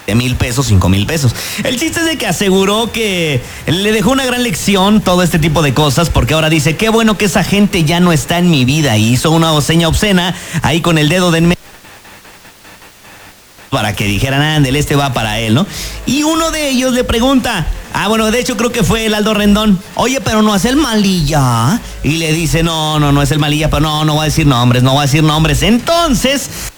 1,000 pesos, 5,000 pesos. El chiste es de que aseguró que le dejó una gran lección todo este tipo de cosas, porque ahora dice, qué bueno que esa gente ya no está en mi vida, y hizo una seña obscena ahí con el dedo de en medio para que dijeran, ándale, este va para él, ¿no? Y uno de ellos le pregunta, bueno, de hecho creo que fue el Aldo Rendón, oye, pero no es el Malilla. Y le dice, no es el Malilla, pero no va a decir nombres, Entonces